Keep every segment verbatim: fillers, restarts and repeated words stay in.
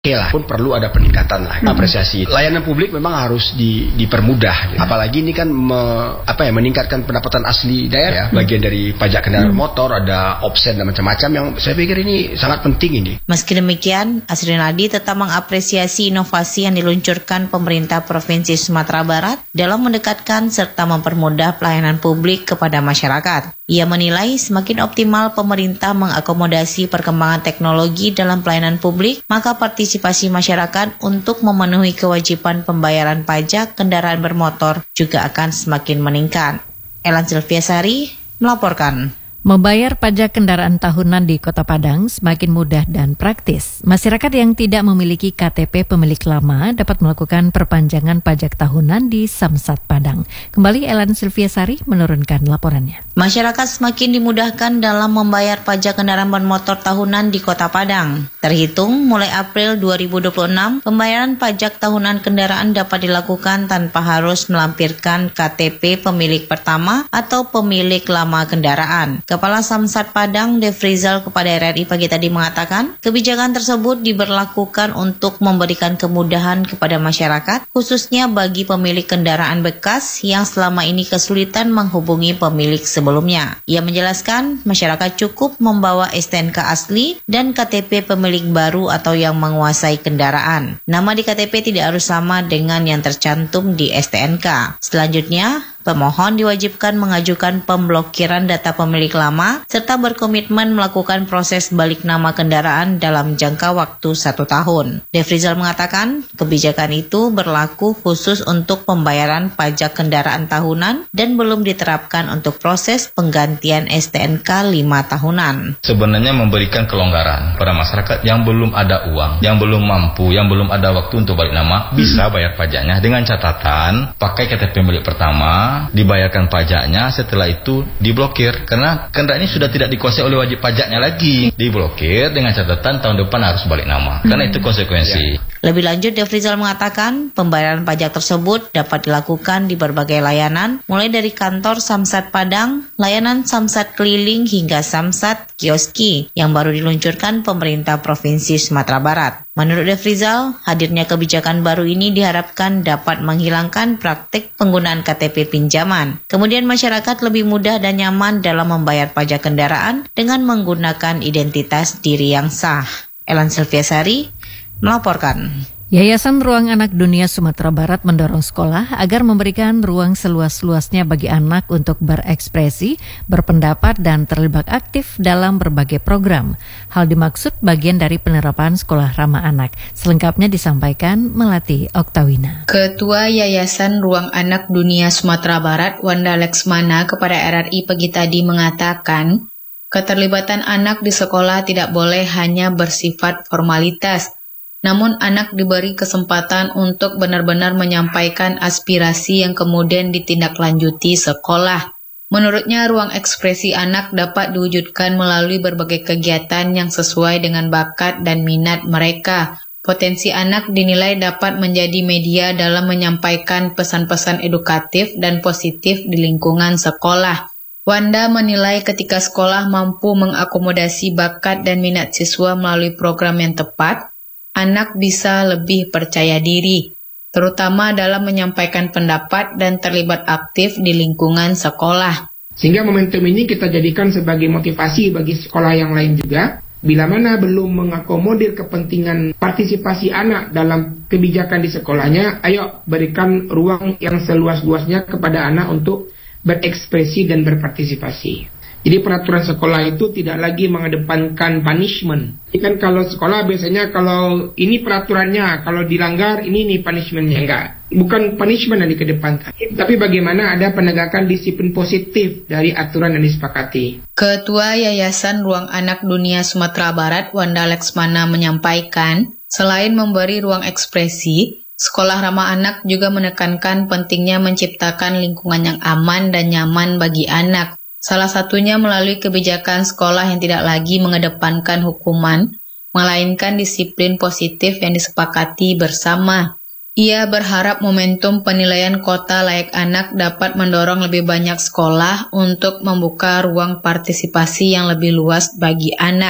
Oke lah, pun perlu ada peningkatan lah, hmm. apresiasi. Layanan publik memang harus di, dipermudah. Gitu. Apalagi ini kan me, apa ya, meningkatkan pendapatan asli daerah. Hmm. Bagian dari pajak kendaraan hmm. motor, ada offset dan macam-macam yang saya pikir ini sangat penting ini. Meski demikian, Asrinadi tetap mengapresiasi inovasi yang diluncurkan pemerintah Provinsi Sumatera Barat dalam mendekatkan serta mempermudah pelayanan publik kepada masyarakat. Ia menilai semakin optimal pemerintah mengakomodasi perkembangan teknologi dalam pelayanan publik, maka partisipasi masyarakat untuk memenuhi kewajiban pembayaran pajak kendaraan bermotor juga akan semakin meningkat. Elan Silviasari melaporkan. Membayar pajak kendaraan tahunan di Kota Padang semakin mudah dan praktis. Masyarakat yang tidak memiliki K T P pemilik lama dapat melakukan perpanjangan pajak tahunan di Samsat Padang. Kembali Elan Silviasari menurunkan laporannya. Masyarakat semakin dimudahkan dalam membayar pajak kendaraan bermotor tahunan di Kota Padang. Terhitung mulai April dua ribu dua puluh enam, pembayaran pajak tahunan kendaraan dapat dilakukan tanpa harus melampirkan K T P pemilik pertama atau pemilik lama kendaraan. Kepala Samsat Padang, Devrizal kepada R R I pagi tadi mengatakan, kebijakan tersebut diberlakukan untuk memberikan kemudahan kepada masyarakat, khususnya bagi pemilik kendaraan bekas yang selama ini kesulitan menghubungi pemilik sebelumnya. Ia menjelaskan, masyarakat cukup membawa S T N K asli dan K T P pemilik baru atau yang menguasai kendaraan. Nama di K T P tidak harus sama dengan yang tercantum di S T N K. Selanjutnya, pemohon diwajibkan mengajukan pemblokiran data pemilik lama serta berkomitmen melakukan proses balik nama kendaraan dalam jangka waktu satu tahun. Devrizal mengatakan kebijakan itu berlaku khusus untuk pembayaran pajak kendaraan tahunan dan belum diterapkan untuk proses penggantian S T N K lima tahunan. Sebenarnya memberikan kelonggaran pada masyarakat yang belum ada uang, yang belum mampu, yang belum ada waktu untuk balik nama, bisa bayar pajaknya dengan catatan pakai K T P milik pertama, dibayarkan pajaknya, setelah itu diblokir karena kendaraan ini sudah tidak dikuasai oleh wajib pajaknya lagi, diblokir dengan catatan tahun depan harus balik nama karena itu konsekuensi. Lebih lanjut, Devrizal mengatakan pembayaran pajak tersebut dapat dilakukan di berbagai layanan mulai dari kantor Samsat Padang, layanan Samsat keliling hingga Samsat kioski yang baru diluncurkan pemerintah Provinsi Sumatera Barat. Menurut Devrizal, hadirnya kebijakan baru ini diharapkan dapat menghilangkan praktik penggunaan K T P pinjaman. Kemudian masyarakat lebih mudah dan nyaman dalam membayar pajak kendaraan dengan menggunakan identitas diri yang sah. Elan Silviasari melaporkan. Yayasan Ruang Anak Dunia Sumatera Barat mendorong sekolah agar memberikan ruang seluas-luasnya bagi anak untuk berekspresi, berpendapat, dan terlibat aktif dalam berbagai program. Hal dimaksud bagian dari penerapan sekolah ramah anak. Selengkapnya disampaikan Melati Oktawina. Ketua Yayasan Ruang Anak Dunia Sumatera Barat, Wanda Leksmana, kepada R R I pagi tadi mengatakan, keterlibatan anak di sekolah tidak boleh hanya bersifat formalitas, namun anak diberi kesempatan untuk benar-benar menyampaikan aspirasi yang kemudian ditindaklanjuti sekolah. Menurutnya, ruang ekspresi anak dapat diwujudkan melalui berbagai kegiatan yang sesuai dengan bakat dan minat mereka. Potensi anak dinilai dapat menjadi media dalam menyampaikan pesan-pesan edukatif dan positif di lingkungan sekolah. Wanda menilai ketika sekolah mampu mengakomodasi bakat dan minat siswa melalui program yang tepat, anak bisa lebih percaya diri, terutama dalam menyampaikan pendapat dan terlibat aktif di lingkungan sekolah. Sehingga momentum ini kita jadikan sebagai motivasi bagi sekolah yang lain juga. Bila mana belum mengakomodir kepentingan partisipasi anak dalam kebijakan di sekolahnya, ayo berikan ruang yang seluas-luasnya kepada anak untuk berekspresi dan berpartisipasi. Jadi peraturan sekolah itu tidak lagi mengedepankan punishment. Jadi kan kalau sekolah biasanya kalau ini peraturannya, kalau dilanggar ini nih punishmentnya. Enggak, bukan punishment yang dikedepankan, tapi bagaimana ada penegakan disiplin positif dari aturan yang disepakati. Ketua Yayasan Ruang Anak Dunia Sumatera Barat, Wanda Leksmana, menyampaikan, selain memberi ruang ekspresi, sekolah ramah anak juga menekankan pentingnya menciptakan lingkungan yang aman dan nyaman bagi anak. Salah satunya melalui kebijakan sekolah yang tidak lagi mengedepankan hukuman, melainkan disiplin positif yang disepakati bersama. Ia berharap momentum penilaian kota layak anak dapat mendorong lebih banyak sekolah untuk membuka ruang partisipasi yang lebih luas bagi anak.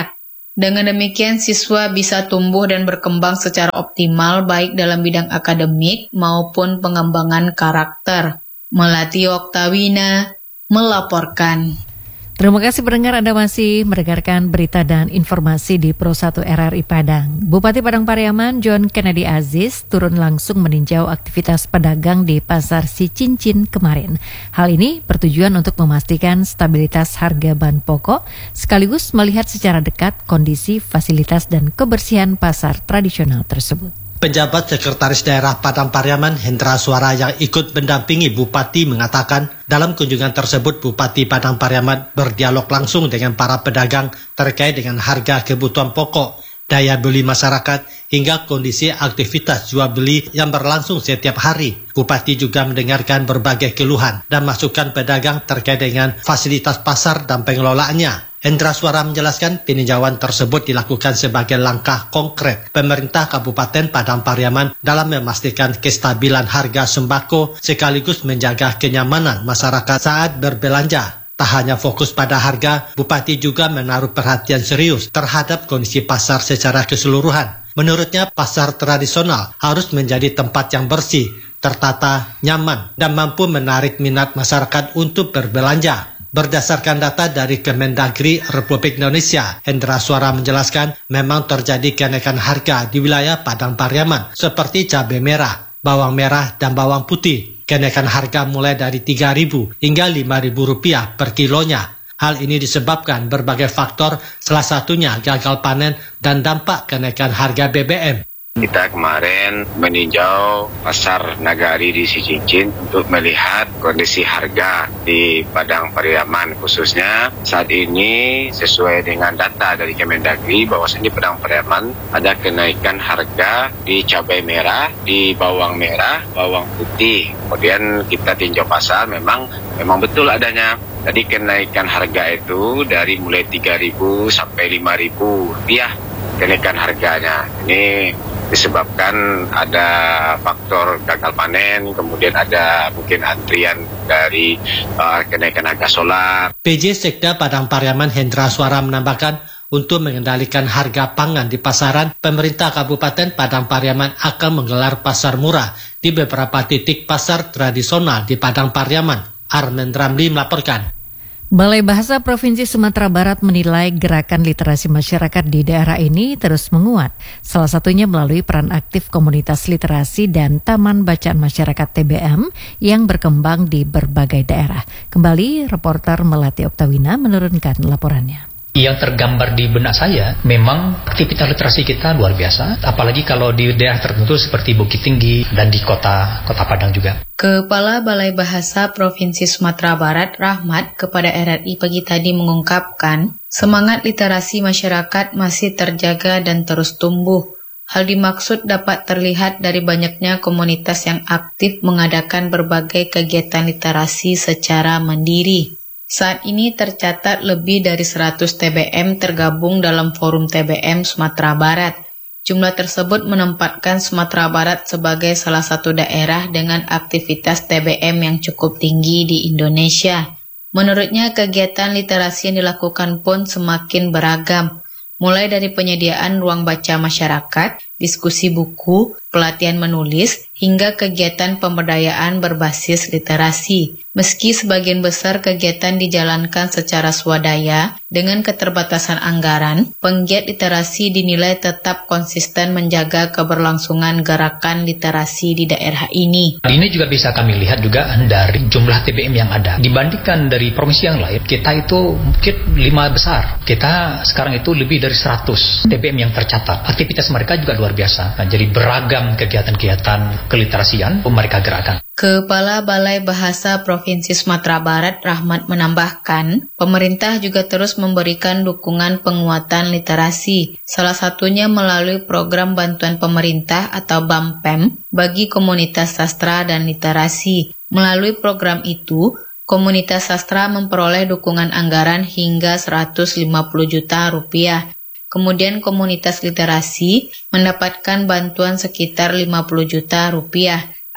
Dengan demikian, siswa bisa tumbuh dan berkembang secara optimal baik dalam bidang akademik maupun pengembangan karakter. Melati Oktawina melaporkan. Terima kasih pendengar, Anda masih mendengarkan berita dan informasi di Pro satu R R I Padang. Bupati Padang Pariaman John Kennedy Aziz turun langsung meninjau aktivitas pedagang di Pasar Si Cincin kemarin. Hal ini bertujuan untuk memastikan stabilitas harga bahan pokok, sekaligus melihat secara dekat kondisi, fasilitas, dan kebersihan pasar tradisional tersebut. Pejabat Sekretaris Daerah Padang Pariaman Hendra Suara yang ikut mendampingi Bupati mengatakan dalam kunjungan tersebut Bupati Padang Pariaman berdialog langsung dengan para pedagang terkait dengan harga kebutuhan pokok, daya beli masyarakat, hingga kondisi aktivitas jual beli yang berlangsung setiap hari. Bupati juga mendengarkan berbagai keluhan dan masukan pedagang terkait dengan fasilitas pasar dan pengelolaannya. Hendra Suara menjelaskan peninjauan tersebut dilakukan sebagai langkah konkret pemerintah Kabupaten Padang Pariaman dalam memastikan kestabilan harga sembako sekaligus menjaga kenyamanan masyarakat saat berbelanja. Tak hanya fokus pada harga, Bupati juga menaruh perhatian serius terhadap kondisi pasar secara keseluruhan. Menurutnya, pasar tradisional harus menjadi tempat yang bersih, tertata, nyaman, dan mampu menarik minat masyarakat untuk berbelanja. Berdasarkan data dari Kemendagri Republik Indonesia, Hendra Suara menjelaskan memang terjadi kenaikan harga di wilayah Padang Pariaman seperti cabai merah, bawang merah, dan bawang putih. Kenaikan harga mulai dari tiga ribu hingga lima ribu rupiah per kilonya. Hal ini disebabkan berbagai faktor, salah satunya gagal panen dan dampak kenaikan harga B B M. Kita kemarin meninjau pasar Nagari di Si Cincin untuk melihat kondisi harga di Padang Pariaman, khususnya saat ini sesuai dengan data dari Kemendagri bahwasanya di Padang Pariaman ada kenaikan harga di cabai merah, di bawang merah, bawang putih. Kemudian kita tinjau pasar, memang memang betul adanya. Tadi kenaikan harga itu dari mulai tiga ribu sampai lima ribu rupiah kenaikan harganya. Ini disebabkan ada faktor gagal panen, kemudian ada mungkin antrian dari uh, kenaikan harga solar. P J Sekda Padang Pariaman Hendra Suara menambahkan, untuk mengendalikan harga pangan di pasaran, pemerintah Kabupaten Padang Pariaman akan menggelar pasar murah di beberapa titik pasar tradisional di Padang Pariaman. Armen Ramli melaporkan. Balai Bahasa Provinsi Sumatera Barat menilai gerakan literasi masyarakat di daerah ini terus menguat. Salah satunya melalui peran aktif komunitas literasi dan taman bacaan masyarakat T B M yang berkembang di berbagai daerah. Kembali, reporter Melati Oktawina menurunkan laporannya. Yang tergambar di benak saya, memang aktivitas literasi kita luar biasa, apalagi kalau di daerah tertentu seperti Bukit Tinggi dan di kota kota Padang juga. Kepala Balai Bahasa Provinsi Sumatera Barat Rahmat kepada R R I pagi tadi mengungkapkan, semangat literasi masyarakat masih terjaga dan terus tumbuh. Hal dimaksud dapat terlihat dari banyaknya komunitas yang aktif mengadakan berbagai kegiatan literasi secara mandiri. Saat ini tercatat lebih dari seratus T B M tergabung dalam Forum T B M Sumatera Barat. Jumlah tersebut menempatkan Sumatera Barat sebagai salah satu daerah dengan aktivitas T B M yang cukup tinggi di Indonesia. Menurutnya, kegiatan literasi yang dilakukan pun semakin beragam, mulai dari penyediaan ruang baca masyarakat, diskusi buku, pelatihan menulis, hingga kegiatan pemberdayaan berbasis literasi. Meski sebagian besar kegiatan dijalankan secara swadaya dengan keterbatasan anggaran, penggiat literasi dinilai tetap konsisten menjaga keberlangsungan gerakan literasi di daerah ini. Ini juga bisa kami lihat juga dari jumlah T B M yang ada. Dibandingkan dari provinsi yang lain, kita itu mungkin lima besar. Kita sekarang itu lebih dari seratus T B M yang tercatat. Aktivitas mereka juga luar biasa. Nah, jadi beragam kegiatan-kegiatan keliterasian mereka gerakan. Kepala Balai Bahasa Provinsi Sumatera Barat Rahmat menambahkan, pemerintah juga terus memberikan dukungan penguatan literasi, salah satunya melalui program bantuan pemerintah atau B A M P E M bagi komunitas sastra dan literasi. Melalui program itu, komunitas sastra memperoleh dukungan anggaran hingga seratus lima puluh juta rupiah. Kemudian komunitas literasi mendapatkan bantuan sekitar lima puluh juta rupiah.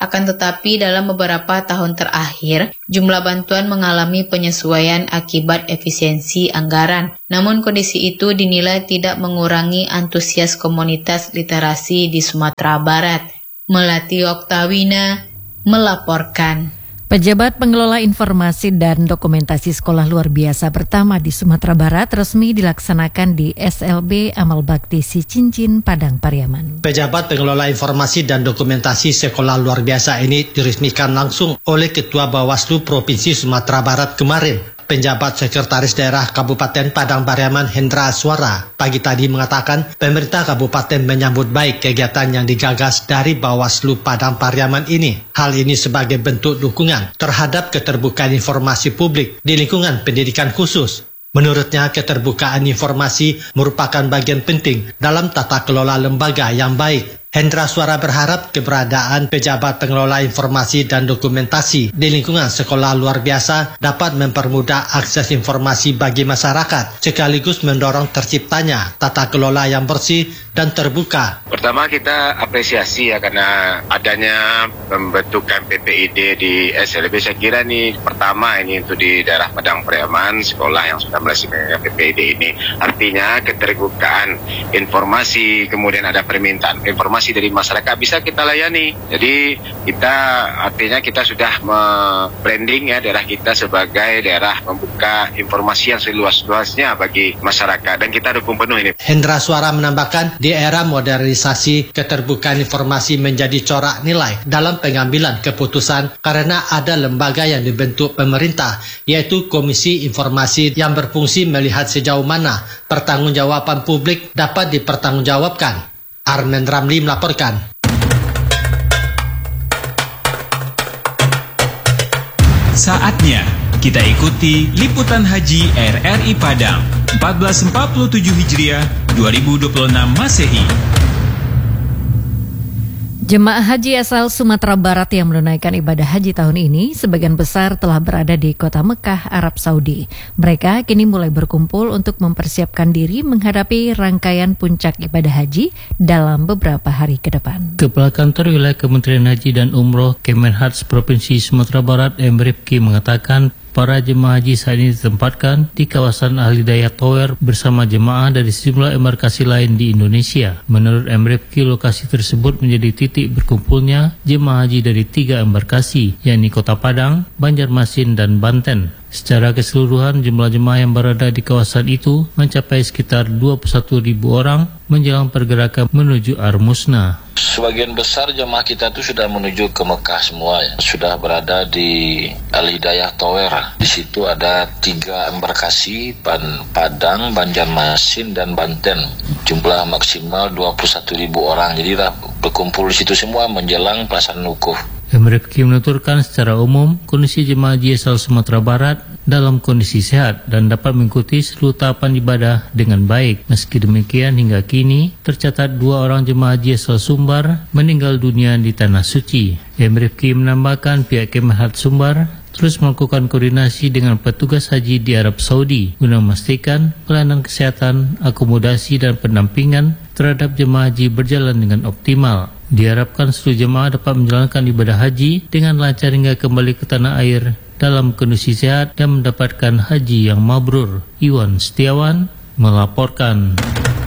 Akan tetapi dalam beberapa tahun terakhir, jumlah bantuan mengalami penyesuaian akibat efisiensi anggaran. Namun kondisi itu dinilai tidak mengurangi antusias komunitas literasi di Sumatera Barat. Melati Oktawina melaporkan. Pejabat Pengelola Informasi dan Dokumentasi Sekolah Luar Biasa pertama di Sumatera Barat resmi dilaksanakan di S L B Amal Bakti Si Cincin, Padang Pariaman. Pejabat Pengelola Informasi dan Dokumentasi Sekolah Luar Biasa ini diresmikan langsung oleh Ketua Bawaslu Provinsi Sumatera Barat kemarin. Penjabat Sekretaris Daerah Kabupaten Padang Pariaman Hendra Suara pagi tadi mengatakan pemerintah kabupaten menyambut baik kegiatan yang digagas dari Bawaslu Padang Pariaman ini. Hal ini sebagai bentuk dukungan terhadap keterbukaan informasi publik di lingkungan pendidikan khusus. Menurutnya, keterbukaan informasi merupakan bagian penting dalam tata kelola lembaga yang baik. Hendra Suara berharap keberadaan pejabat pengelola informasi dan dokumentasi di lingkungan sekolah luar biasa dapat mempermudah akses informasi bagi masyarakat, sekaligus mendorong terciptanya tata kelola yang bersih dan terbuka. Pertama, kita apresiasi ya karena adanya pembentukan P P I D di S L B. Saya kira ini pertama ini untuk di daerah Padang Pariaman, sekolah yang sudah melaksanakan P P I D ini. Artinya keterbukaan informasi, kemudian ada permintaan informasi dari masyarakat bisa kita layani. Jadi kita artinya kita sudah me-branding ya daerah kita sebagai daerah membuka informasi yang seluas-luasnya bagi masyarakat dan kita dukung penuh ini. Hendra Suara menambahkan di era modernisasi keterbukaan informasi menjadi corak nilai dalam pengambilan keputusan karena ada lembaga yang dibentuk pemerintah yaitu Komisi Informasi yang berfungsi melihat sejauh mana pertanggungjawaban publik dapat dipertanggungjawabkan. Armen Ramli melaporkan. Saatnya kita ikuti liputan haji R R I Padang seribu empat ratus empat puluh tujuh Hijriah dua ribu dua puluh enam Masehi. Jemaah haji asal Sumatera Barat yang menunaikan ibadah haji tahun ini sebagian besar telah berada di kota Mekah, Arab Saudi. Mereka kini mulai berkumpul untuk mempersiapkan diri menghadapi rangkaian puncak ibadah haji dalam beberapa hari ke depan. Kepala Kantor Wilayah Kementerian Haji dan Umroh Kemenhaj Provinsi Sumatera Barat M. Rifki mengatakan para jemaah haji saat ini ditempatkan di kawasan Al Hidayah Tower bersama jemaah dari sejumlah embarkasi lain di Indonesia. Menurut M. Rifki, lokasi tersebut menjadi titik berkumpulnya jemaah haji dari tiga embarkasi, yakni Kota Padang, Banjarmasin, dan Banten. Secara keseluruhan, jumlah jemaah yang berada di kawasan itu mencapai sekitar dua puluh satu ribu orang menjelang pergerakan menuju Armusna. Sebagian besar jemaah kita itu sudah menuju ke Mekah semua ya. Sudah berada di Al Hidayah Tower. Di situ ada tiga embarkasi, Padang, Banjarmasin, dan Banten. Jumlah maksimal dua puluh satu ribu orang. Jadi lah berkumpul di situ semua menjelang pelaksanaan wukuf. M. Rifki menuturkan secara umum kondisi jemaah haji asal Sumatera Barat dalam kondisi sehat dan dapat mengikuti seluruh tahapan ibadah dengan baik. Meski demikian, hingga kini tercatat dua orang jemaah haji asal Sumbar meninggal dunia di Tanah Suci. M. Rifki menambahkan pihak Kemenhaj Sumbar terus melakukan koordinasi dengan petugas haji di Arab Saudi guna memastikan pelayanan kesehatan, akomodasi, dan pendampingan terhadap jemaah haji berjalan dengan optimal. Diharapkan seluruh jemaah dapat menjalankan ibadah haji dengan lancar hingga kembali ke tanah air dalam kondisi sehat dan mendapatkan haji yang mabrur. Iwan Setiawan melaporkan.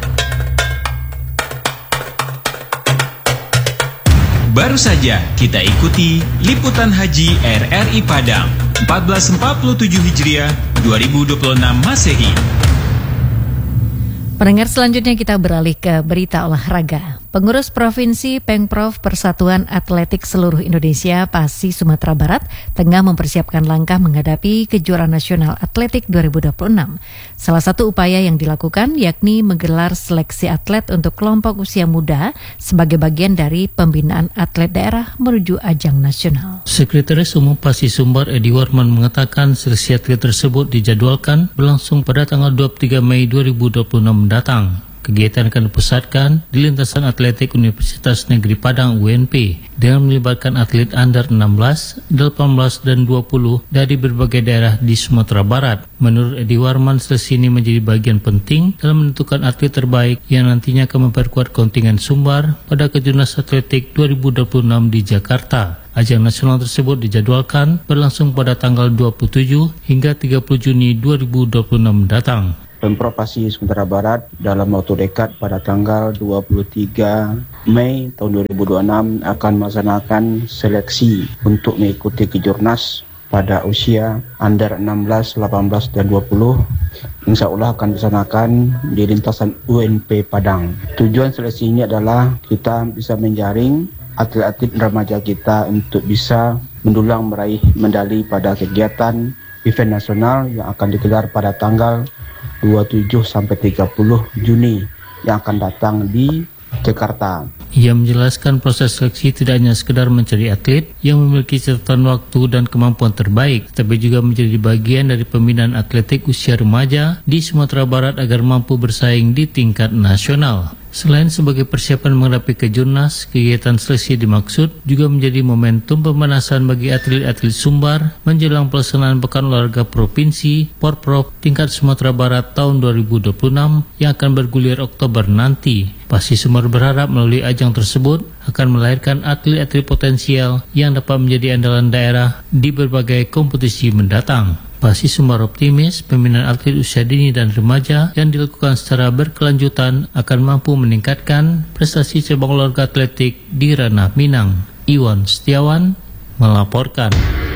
Baru saja kita ikuti liputan haji R R I Padang seribu empat ratus empat puluh tujuh Hijriah dua ribu dua puluh enam Masehi. Pendengar, selanjutnya kita beralih ke berita olahraga. Pengurus Provinsi Pengprov Persatuan Atletik Seluruh Indonesia Pasi Sumatera Barat tengah mempersiapkan langkah menghadapi kejuaraan nasional atletik dua ribu dua puluh enam. Salah satu upaya yang dilakukan yakni menggelar seleksi atlet untuk kelompok usia muda sebagai bagian dari pembinaan atlet daerah menuju ajang nasional. Sekretaris Umum Pasi Sumbar Edi Warman mengatakan seleksi atlet tersebut dijadwalkan berlangsung pada tanggal dua puluh tiga Mei dua ribu dua puluh enam mendatang. Kegiatan akan dipusatkan di lintasan atletik Universitas Negeri Padang U N P dengan melibatkan atlet under enam belas, delapan belas, dan dua puluh dari berbagai daerah di Sumatera Barat. Menurut Edi Warman, seleksi ini menjadi bagian penting dalam menentukan atlet terbaik yang nantinya akan memperkuat kontingen Sumbar pada Kejurnas Atletik dua ribu dua puluh enam di Jakarta. Ajang nasional tersebut dijadwalkan berlangsung pada tanggal dua puluh tujuh hingga tiga puluh Juni dua ribu dua puluh enam mendatang. Pemprov Pasir Sumatera Barat dalam waktu dekat pada tanggal dua puluh tiga Mei tahun dua ribu dua puluh enam akan melaksanakan seleksi untuk mengikuti Kejurnas pada usia under enam belas, delapan belas, dan dua puluh. Insya Allah akan dilaksanakan di lintasan U N P Padang. Tujuan seleksi ini adalah kita bisa menjaring atlet-atlet remaja kita untuk bisa mendulang meraih medali pada kegiatan event nasional yang akan digelar pada tanggal dua puluh tujuh sampai tiga puluh Juni yang akan datang di Jakarta. Ia menjelaskan proses seleksi tidak hanya sekedar mencari atlet yang memiliki catatan waktu dan kemampuan terbaik, tapi juga menjadi bagian dari pembinaan atletik usia remaja di Sumatera Barat agar mampu bersaing di tingkat nasional. Selain sebagai persiapan menghadapi Kejurnas, kegiatan seleksi dimaksud juga menjadi momentum pemanasan bagi atlet-atlet Sumbar menjelang pelaksanaan Pekan Olahraga Provinsi Porprov tingkat Sumatera Barat tahun dua ribu dua puluh enam yang akan bergulir Oktober nanti. Pasir Sumbar berharap melalui ajang tersebut akan melahirkan atlet-atlet potensial yang dapat menjadi andalan daerah di berbagai kompetisi mendatang. Pasir Sumbar optimis pembinaan atlet usia dini dan remaja yang dilakukan secara berkelanjutan akan mampu meningkatkan prestasi cabang olahraga atletik di ranah Minang. Iwan Setiawan melaporkan.